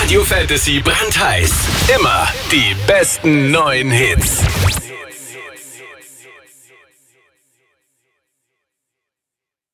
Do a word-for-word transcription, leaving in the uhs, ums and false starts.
Radio Fantasy brandheiß. Immer die besten neuen Hits.